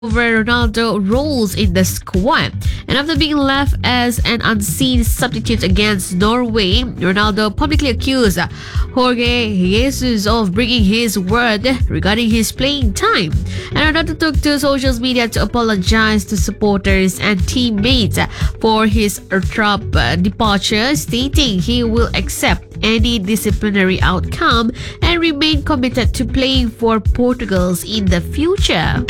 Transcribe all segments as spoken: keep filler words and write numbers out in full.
where Ronaldo rolls in the squad. And after being left as an unseen substitute against Norway, Ronaldo publicly accused Jorge Jesus of bringing his word regarding his playing time. And Ronaldo took to social media to apologize to supporters and teammates for his abrupt departure, stating he will accept any disciplinary outcome and remain committed to playing for Portugal in the future.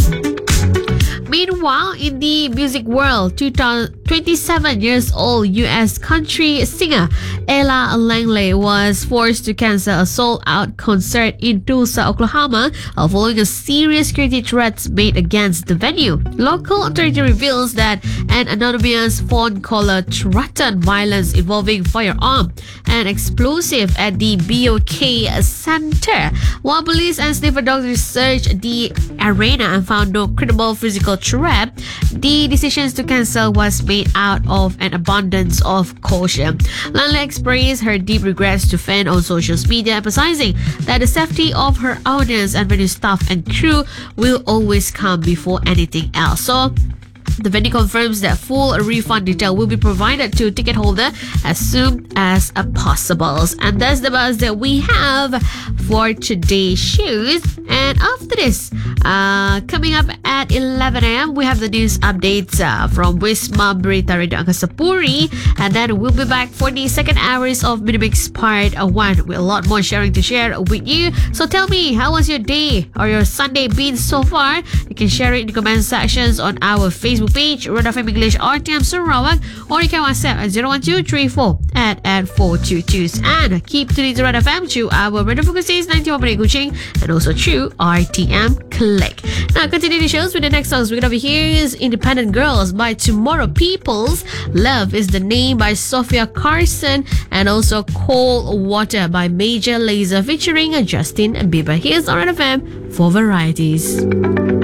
Meanwhile, in the music world, twenty-seven years old U S country singer Ella Langley was forced to cancel a sold-out concert in Tulsa, Oklahoma, following a serious security threats made against the venue. Local authority reveals that an anonymous phone caller threatened violence involving firearm and explosive at the B O K Center. While police and sniffer dogs searched the arena and found no credible physical threat, the decision to cancel was made out of an abundance of caution. Langley expressed her deep regrets to fans on social media, emphasizing that the safety of her audience and venue staff and crew will always come before anything else. So, the venue confirms that full refund detail will be provided to ticket holder as soon as possible. And that's the buzz that we have for today's shows. And after this, uh, coming up at eleven a.m., we have the news updates uh, from Wisma Berita Radio Angkasa Puri. And then we'll be back for the second hours of Minimix Part one with a lot more sharing to share with you. So tell me, how was your day or your Sunday been so far? You can share it in the comment sections on our Facebook page, Red F M English R T M Sarawak, or you can WhatsApp at zero one two three four at at four two two. And keep tuning to Red F M through our radio frequencies ninety-one point eight Kuching and also through R T M Click. Now continue the shows with the next songs. We're gonna be here is Independent Girls by Tomorrow Peoples, Love is the Name by Sophia Carson, and also Cold Water by Major Lazer featuring Justin Bieber. Here's on Red F M for varieties.